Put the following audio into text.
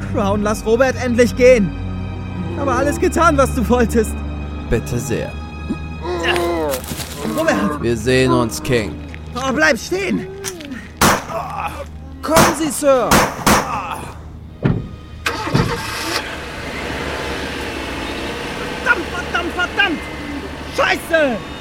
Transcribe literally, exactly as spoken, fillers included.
Crown, lass Robert endlich gehen. Aber alles getan, was du wolltest. Bitte sehr. Robert! Wir sehen uns, King. Oh, bleib stehen! Kommen Sie, Sir! Verdammt, verdammt, verdammt! Scheiße!